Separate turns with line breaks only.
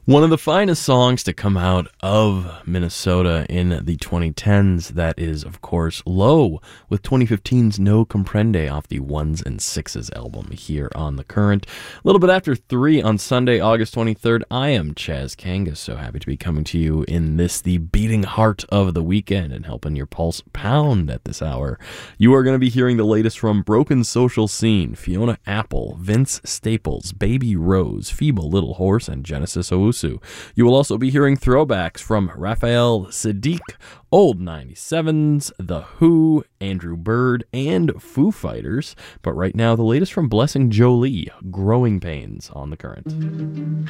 One of the finest songs to come out of Minnesota in the 2010s, that is, of course, Low, with 2015's No Comprende off the Ones and Sixes album here on The Current. A little bit after 3 on Sunday, August 23rd, I am Chaz Kangas, so happy to be coming to you in this, the beating heart of the weekend, and helping your pulse pound at this hour. You are going to be hearing the latest from Broken Social Scene, Fiona Apple, Vince Staples, Baby Rose, Feeble Little Horse, and Genesis Owusu. You will also be hearing throwbacks from Raphael Sadiq, Old 97s, The Who, Andrew Bird, and Foo Fighters. But right now, the latest from Blessing Jolie, Growing Pains on The Current.